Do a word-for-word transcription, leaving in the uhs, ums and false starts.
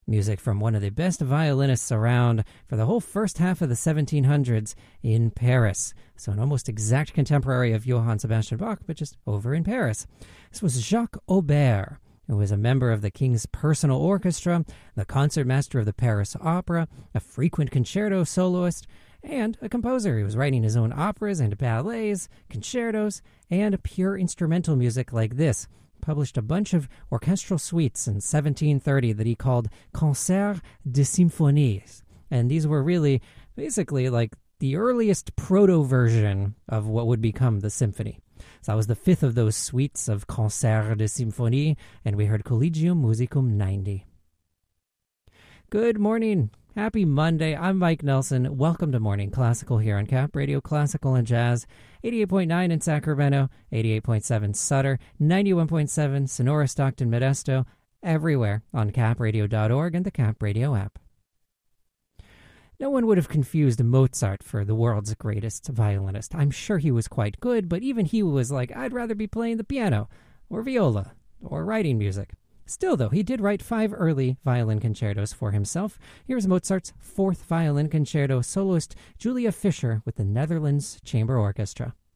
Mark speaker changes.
Speaker 1: music from one of the best violinists around for the whole first half of the seventeen hundreds in Paris. So an almost exact contemporary of Johann Sebastian Bach, but just over in Paris. This was Jacques Aubert, who was a member of the King's personal orchestra, the concertmaster of the Paris Opera, a frequent concerto soloist, and a composer. He was writing his own operas and ballets, concertos, and pure instrumental music like this. Published a bunch of orchestral suites in seventeen thirty that he called Concerts de Symphonies. And these were really basically like the earliest proto-version of what would become the symphony. So that was the fifth of those suites of Concerts de Symphonie, and we heard Collegium Musicum ninety. Good morning. Happy Monday. I'm Mike Nelson. Welcome to Morning Classical here on Cap Radio Classical and Jazz. eighty-eight point nine in Sacramento, eighty-eight point seven Sutter, ninety-one point seven Sonora, Stockton, Modesto, everywhere on cap radio dot org and the Cap Radio app. No one would have confused Mozart for the world's greatest violinist. I'm sure he was quite good, but even he was like, I'd rather be playing the piano or viola or writing music. Still, though, he did write five early violin concertos for himself. Here's Mozart's fourth violin concerto, soloist Julia Fischer with the Netherlands Chamber Orchestra.